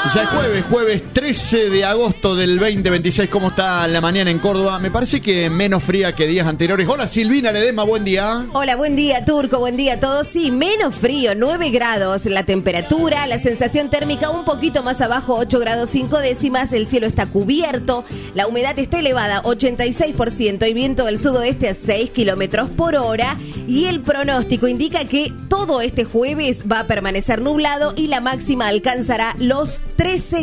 Ya es jueves 13 de agosto del 2026. ¿Cómo está la mañana en Córdoba? Me parece que menos fría que días anteriores. Hola Silvina Ledesma, buen día. Hola, buen día Turco, buen día a todos. Sí, menos frío, 9 grados la temperatura, la sensación térmica un poquito más abajo, 8 grados 5 décimas, el cielo está cubierto, la humedad está elevada, 86% y viento del sudoeste a 6 kilómetros por hora. Y el pronóstico indica que todo este jueves va a permanecer nublado y la máxima alcanzará los 13